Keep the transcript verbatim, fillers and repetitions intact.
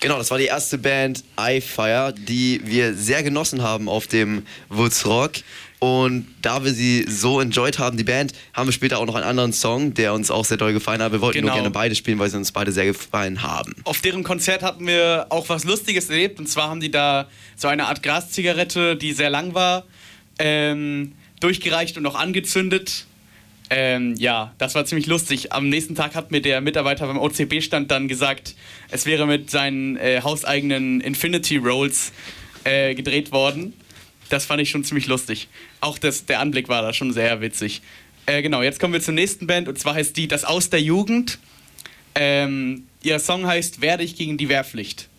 Genau, das war die erste Band iFire, die wir sehr genossen haben auf dem Woods-Rock. Und da wir sie so enjoyed haben, die Band, haben wir später auch noch einen anderen Song, der uns auch sehr doll gefallen hat. Wir wollten Genau. nur gerne beide spielen, weil sie uns beide sehr gefallen haben. Auf deren Konzert hatten wir auch was Lustiges erlebt. Und zwar haben die da so eine Art Graszigarette, die sehr lang war, ähm, durchgereicht und noch angezündet. Ähm, ja, das war ziemlich lustig. Am nächsten Tag hat mir der Mitarbeiter beim O C B-Stand dann gesagt, es wäre mit seinen äh, hauseigenen Infinity Rolls äh, gedreht worden. Das fand ich schon ziemlich lustig. Auch das, der Anblick war da schon sehr witzig. Äh, genau, jetzt kommen wir zur nächsten Band und zwar heißt die Das Aus der Jugend. Ähm, ihr Song heißt Werde ich gegen die Wehrpflicht.